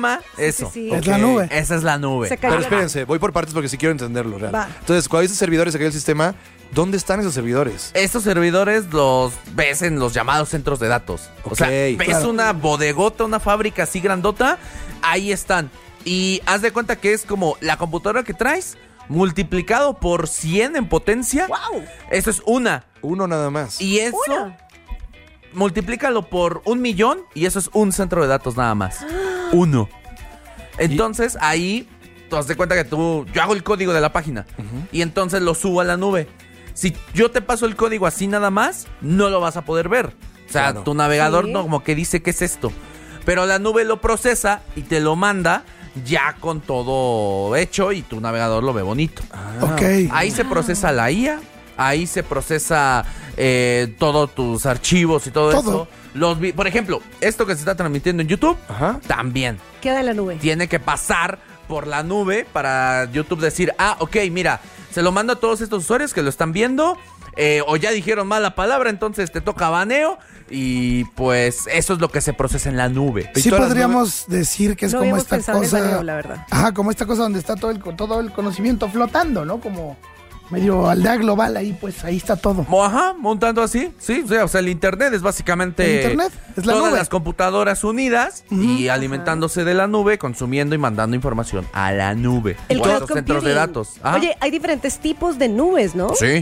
llama eso. Sí. Es la nube. Esa es la nube. Se cayó. Pero espérense, voy por partes porque sí quiero entenderlo, real. Va. Entonces, cuando dices servidores aquí del sistema, ¿dónde están esos servidores? Estos servidores los ves en los llamados centros de datos. O sea, Ok, ves claro. una bodegota, una fábrica así grandota, ahí están. Y haz de cuenta que es como la computadora que traes multiplicado por 100 en potencia. ¡Wow! Eso es una. Uno nada más. Y eso, Una. multiplícalo por 1,000,000 y eso es un centro de datos nada más. Uno. Entonces ahí, tú haz de cuenta que yo hago el código de la página y entonces lo subo a la nube. Si yo te paso el código así nada más, no lo vas a poder ver. O sea, Claro. tu navegador Sí. no, como que dice ¿qué es esto? Pero la nube lo procesa y te lo manda ya con todo hecho y tu navegador lo ve bonito. Ok. Ahí se procesa la IA, ahí se procesa todos tus archivos y todo Todo. eso. Por ejemplo, esto que se está transmitiendo en YouTube, Ajá. también Queda en la nube. tiene que pasar por la nube para YouTube decir, ok, mira, se lo mando a todos estos usuarios que lo están viendo, o ya dijeron mal la palabra, entonces te toca baneo, y pues eso es lo que se procesa en la nube. Sí todas las podríamos decir que es No como habíamos esta pensado en el cosa. baneo, la verdad. Ajá, como esta cosa donde está todo el conocimiento flotando, ¿no? Como medio aldea global ahí, pues ahí está todo. Ajá, montando así, sí, o sea, el internet es básicamente El internet es la todas nube. las computadoras unidas y alimentándose de la nube, consumiendo y mandando información a la nube. El o a cloud los centros de computing. datos. Ajá. Oye, hay diferentes tipos de nubes, ¿no? Sí.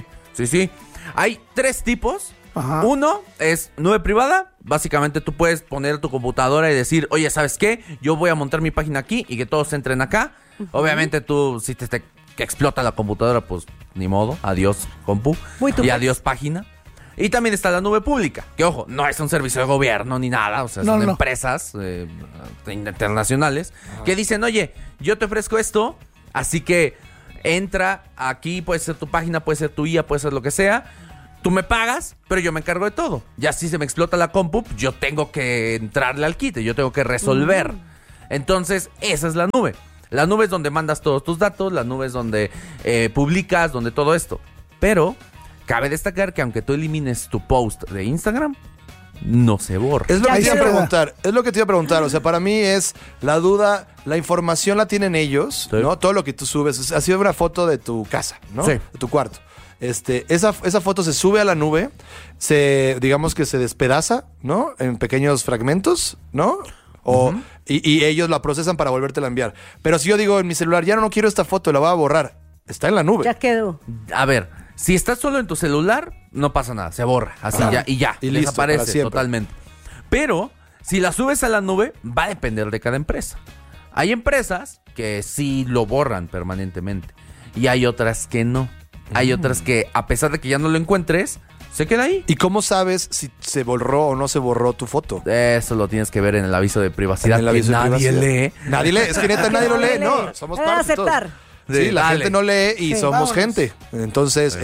Hay 3 tipos. Ajá. Uno es nube privada. Básicamente tú puedes poner tu computadora y decir, oye, ¿sabes qué? Yo voy a montar mi página aquí y que todos entren acá. Obviamente tú, si que explota la computadora, pues ni modo. Adiós, compu. Muy tu Y pex. adiós, página. Y también está la nube pública. Que ojo, no es un servicio de gobierno ni nada. O sea, No, son no. empresas internacionales que dicen, oye, yo te ofrezco esto, así que entra aquí, puede ser tu página, puede ser tu IA, puede ser lo que sea. Tú me pagas, pero yo me encargo de todo. Ya si se me explota la compu, yo tengo que entrarle al quite, yo tengo que resolver. Entonces, esa es la nube. La nube es donde mandas todos tus datos, la nube es donde publicas, donde todo esto. Pero cabe destacar que aunque tú elimines tu post de Instagram, no se borra. Es lo Ya que te iba a quedó. preguntar. Es lo que te iba a preguntar. O sea, para mí es la duda, la información la tienen ellos, Sí. ¿no? Todo lo que tú subes. Ha sido una foto de tu casa, ¿no? Sí. De tu cuarto. Esa foto se sube a la nube, digamos que se despedaza, ¿no? En pequeños fragmentos, ¿no? Y ellos la procesan para volvértela a enviar. Pero si yo digo en mi celular, ya no quiero esta foto, la voy a borrar. Está en la nube. Ya quedó. A ver, si estás solo en tu celular, no pasa nada, se borra, así Ajá. ya, y Y listo, para desaparece siempre. totalmente. Pero, si la subes a la nube, va a depender de cada empresa. Hay empresas que sí lo borran permanentemente, y hay otras que no. Hay otras que, a pesar de que ya no lo encuentres, se queda ahí. ¿Y cómo sabes si se borró o no se borró tu foto? Eso lo tienes que ver en el aviso de privacidad, En el que aviso de nadie privacidad. lee. Nadie lee. Es que neta nadie lo lee. No, somos parte todos. aceptar. Sí, la dale. gente no lee y Sí, somos vámonos. gente. Entonces,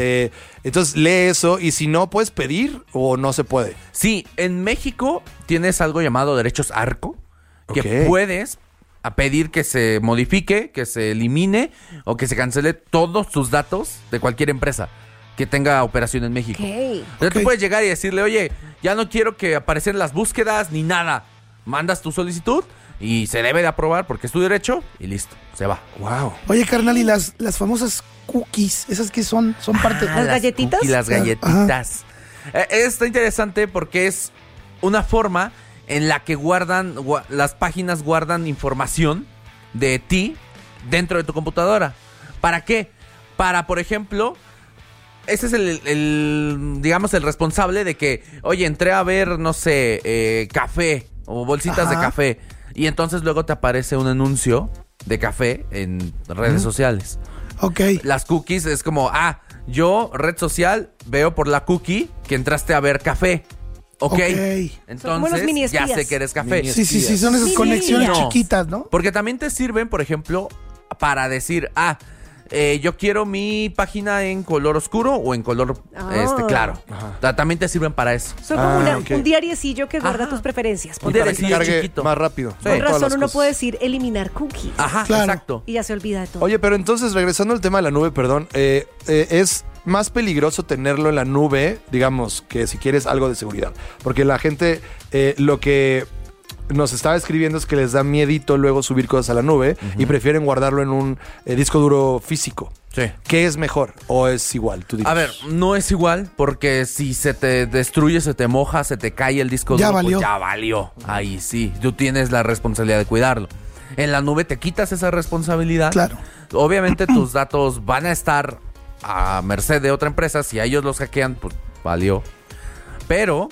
lee eso y si no, ¿puedes pedir o no se puede? Sí, en México tienes algo llamado derechos ARCO, que Ok. puedes a pedir que se modifique, que se elimine o que se cancele todos tus datos de cualquier empresa que tenga operación en México. Ok. Entonces tú Ok. puedes llegar y decirle, oye, ya no quiero que aparecen las búsquedas ni nada. Mandas tu solicitud y se debe de aprobar porque es tu derecho y listo, se va. Wow. Oye, carnal, y las famosas cookies, esas que son parte. ¿Las galletitas? cookies, las galletitas. Está interesante porque es una forma en la que las páginas guardan información de ti dentro de tu computadora. ¿Para qué? Para, por ejemplo, ese es digamos, el responsable de que, oye, entré a ver, no sé, café o bolsitas de Ajá. café. Y entonces luego te aparece un anuncio de café en redes sociales. Ok. Las cookies es como, yo, red social, veo por la cookie que entraste a ver café. Ok. Ok. Son como unos mini Entonces ya espías. sé que eres café. Mini Sí, sí, sí, son esas Mini conexiones No. chiquitas, ¿no? Porque también te sirven, por ejemplo, para decir, yo quiero mi página en color oscuro o en color claro. Ajá. O sea, también te sirven para eso. Son como ok. un diariecillo que guarda Ajá. tus preferencias. Un Para que diario cargue chiquito. más rápido. Sí. ¿no? Con Todas razón las uno cosas. puede decir eliminar cookies. Ajá, Claro. exacto. Y ya se olvida de todo. Oye, pero entonces, regresando al tema de la nube, perdón, es más peligroso tenerlo en la nube, digamos, que si quieres algo de seguridad. Porque la gente, lo que nos estaba escribiendo es que les da miedito luego subir cosas a la nube y prefieren guardarlo en un disco duro físico. Sí. ¿Qué es mejor o es igual? Tú dices. A ver, no es igual porque si se te destruye, se te moja, se te cae el disco duro, valió. pues ya valió. Ahí sí, tú tienes la responsabilidad de cuidarlo. En la nube te quitas esa responsabilidad. Claro. Obviamente tus datos van a estar a merced de otra empresa. Si a ellos los hackean, pues valió. Pero,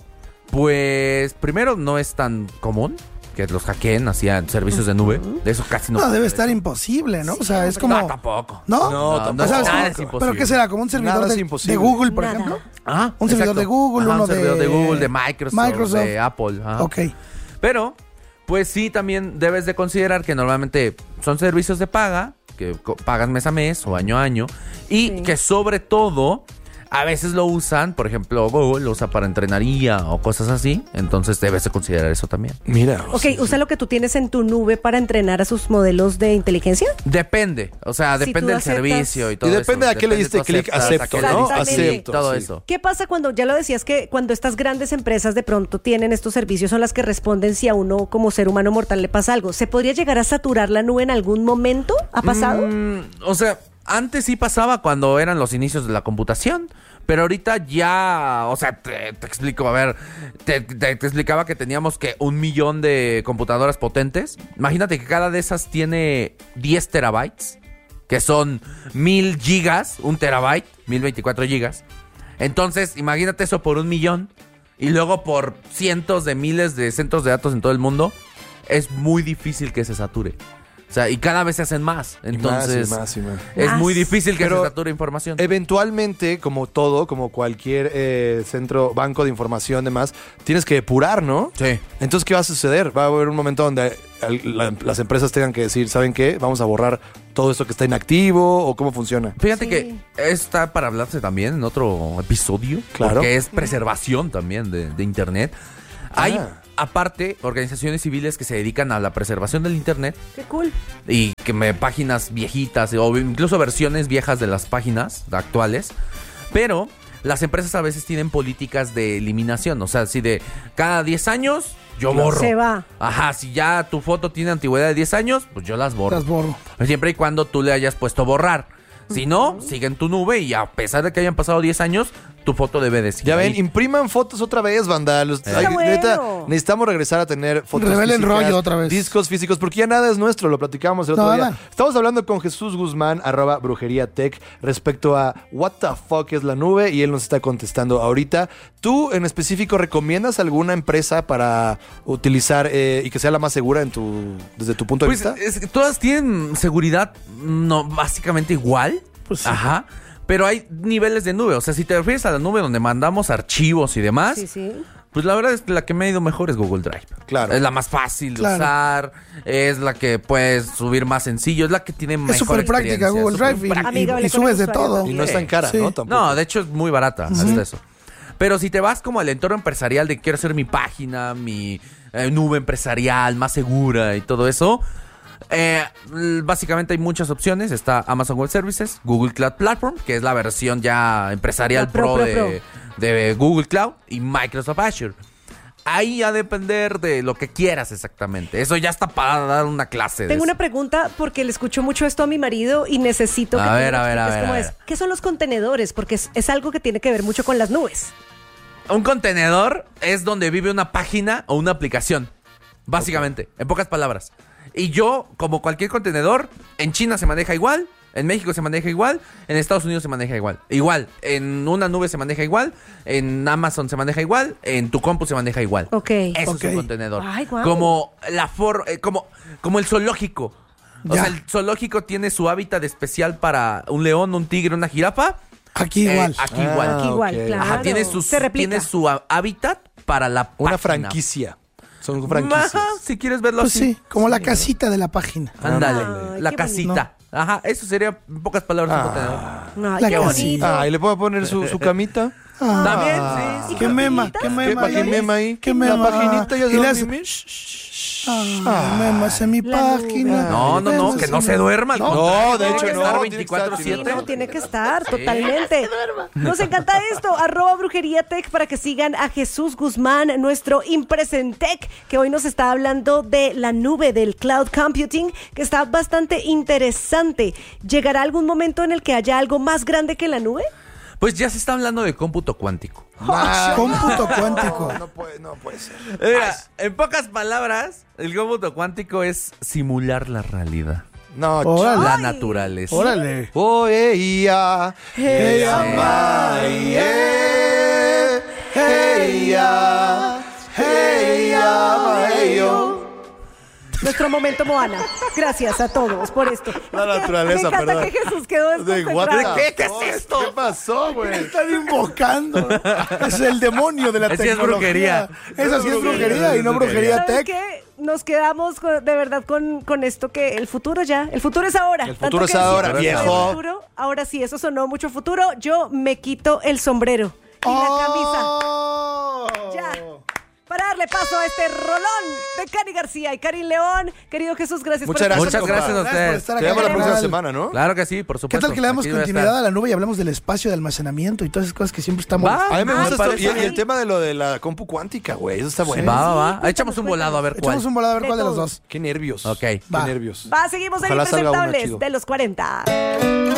pues, primero no es tan común que los hackeen hacia servicios de nube. De eso casi no. No, debe pasa estar eso. imposible, ¿no? O sea, es como... No, tampoco. ¿No? No, tampoco. O sea, Nada es es como- imposible. ¿Pero qué será? ¿Como un servidor Nada es de imposible. Google, por Nada. ejemplo? Ah, Un servidor exacto. de Google, Ajá, uno un servidor de- de Google, de Microsoft, de Microsoft. Apple. Ajá. Ok. Pero, pues sí, también debes de considerar que normalmente son servicios de paga, que pagas mes a mes o año a año, y Sí. que sobre todo a veces lo usan, por ejemplo, Google lo usa para entrenar IA o cosas así, entonces debes de considerar eso también. Mira. Ok, ¿usa lo que tú tienes en tu nube para entrenar a sus modelos de inteligencia? Depende, o sea, Si depende tú del aceptas- servicio y todo Y depende eso. a qué le Depende diste tú clic, aceptas, acepto, a qué le ¿no? diste clic, Acepto, todo sí. eso. ¿Qué pasa cuando, ya lo decías, que cuando estas grandes empresas de pronto tienen estos servicios, son las que responden si a uno como ser humano mortal le pasa algo? ¿Se podría llegar a saturar la nube en algún momento? ¿Ha pasado? O sea, antes sí pasaba cuando eran los inicios de la computación, pero ahorita ya, o sea, te explico, a ver, te explicaba que teníamos que 1 millón de computadoras potentes. Imagínate que cada de esas tiene 10 terabytes, que son 1000 gigas, 1 terabyte, 1024 gigas. Entonces, imagínate eso por 1 millón y luego por cientos de miles de centros de datos en todo el mundo. Es muy difícil que se sature. O sea, y cada vez se hacen más. Entonces, Y más. es Más. muy difícil que Pero se sature información. Eventualmente, como todo, como cualquier centro, banco de información, demás, tienes que depurar, ¿no? Sí. Entonces, ¿qué va a suceder? Va a haber un momento donde las empresas tengan que decir, ¿saben qué? Vamos a borrar todo esto que está inactivo o cómo funciona. Fíjate Sí. que está para hablarse también en otro episodio. Claro. Porque es preservación también de Internet. Hay, aparte, organizaciones civiles que se dedican a la preservación del Internet Qué cool. y páginas viejitas o incluso versiones viejas de las páginas actuales. Pero las empresas a veces tienen políticas de eliminación. O sea, si de cada 10 años yo borro. Se va. Ajá, si ya tu foto tiene antigüedad de 10 años, pues yo las borro. Las borro. Siempre y cuando tú le hayas puesto borrar. Si no, sigue en tu nube y a pesar de que hayan pasado 10 años, tu foto debe de seguir Ya ven, ahí. impriman fotos otra vez, banda. Está bueno. Necesitamos regresar a tener fotos Revelen físicas, rollo otra vez. discos físicos, porque ya nada es nuestro, lo platicamos el otro No, día. nada. Estamos hablando con Jesús Guzmán, @brujeriatech, respecto a what the fuck es la nube, y él nos está contestando ahorita. ¿Tú, en específico, recomiendas alguna empresa para utilizar y que sea la más segura desde tu punto de Pues vista? todas tienen seguridad no básicamente igual. Pues sí. Ajá. Pero hay niveles de nube. O sea, si te refieres a la nube donde mandamos archivos y demás, Sí, sí. pues la verdad es que la que me ha ido mejor es Google Drive. Claro. Es la más fácil de Claro. usar, es la que puedes subir más sencillo, es la que tiene mejor Es súper práctica experiencia, Google súper Drive práctica. Amigable y con el subes de usuario todo. Y no es tan cara, Sí. ¿no? Tampoco. No, de hecho es muy barata, hasta eso. Pero si te vas como al entorno empresarial de quiero hacer mi página, mi nube empresarial más segura y todo eso, básicamente hay muchas opciones. Está Amazon Web Services, Google Cloud Platform, que es la versión ya empresarial La pro, de Google Cloud, y Microsoft Azure. Ahí ya depender de lo que quieras exactamente. Eso ya está para dar una clase. Tengo de una eso. pregunta porque le escucho mucho esto a mi marido y necesito que A tú ver, me a ver, a expliques ver, cómo a es. ver. ¿Qué son los contenedores? Porque es algo que tiene que ver mucho con las nubes. Un contenedor es donde vive una página o una aplicación. Básicamente, en pocas palabras. Y yo, como cualquier contenedor, en China se maneja igual, en México se maneja igual, en Estados Unidos se maneja igual. Igual, en una nube se maneja igual, en Amazon se maneja igual, en tu compu se maneja igual. Ok. Eso Ok. es un contenedor. Ay, guau. Como el zoológico. O Ya. sea, el zoológico tiene su hábitat especial para un león, un tigre, una jirafa. Aquí igual. Aquí igual. Aquí igual, ok. claro. Ajá, tiene Se replica. tiene su hábitat para la Una página. franquicia. Son franquicias. Ajá, si quieres verlo Pues así. sí, como la casita de la página. Ándale, Ay, la qué casita. Ajá, eso sería en pocas palabras un contenedor. Ay, La qué casita. bonito. ¿Y le puedo poner su camita? También, sí. Qué mema, qué mema. ¿Qué, para qué mema ahí? Qué La mema. paginita ya se Y va le a hace- mimir. Memas en mi La página. No, que no se duerma. al No, contrario, de tiene hecho que no, estar tiene que estar 24/7. Sí, no, tiene que estar, totalmente. Nos encanta esto. @Brujería Tech para que sigan a Jesús Guzmán, nuestro Impresentec, que hoy nos está hablando de la nube del cloud computing, que está bastante interesante. ¿Llegará algún momento en el que haya algo más grande que la nube? Pues ya se está hablando de cómputo cuántico. Cómputo cuántico. No puede ser. Mira, en pocas palabras, el cómputo cuántico es simular la realidad, No, Órale. la Ay. naturaleza. Órale. Oh, ella, ella, Nuestro momento Moana. Gracias a todos por esto. La naturaleza, Me encanta perdón. que Jesús quedó desconcentrado. ¿Qué es esto? ¿Qué pasó, güey? Están invocando. Es el demonio de la Esa sí es tecnología. brujería. Esa sí es brujería y no brujería ¿Sabes tech. qué? Nos quedamos de verdad con esto que el futuro ya. El futuro es ahora. El Tanto futuro es que decía, ahora, el viejo. futuro, ahora sí, eso sonó mucho futuro. Yo me quito el sombrero y la camisa. Oh. Ya. Para darle paso a este rolón de Cari García y Karin León. Querido Jesús, gracias Muchas por gracias, Muchas gracias a Gracias por ustedes. estar Te acá. vemos la próxima carnal. semana, ¿no? Claro que sí, por ¿Qué supuesto. tal que le damos Aquí voy a continuidad a estar. la nube y hablamos del espacio de almacenamiento y todas esas cosas que siempre estamos... Va. A mí me Ah, gusta esto. parece. Y el tema de lo de la compu cuántica, güey. Eso está bueno. Va. Sí, Echamos un volado a ver cuál. Echamos un volado a ver De cuál de los todo. dos. Qué nervios. Ok. Qué Va. nervios. Va, seguimos en Ojalá salga uno Impresentables chido. de los 40.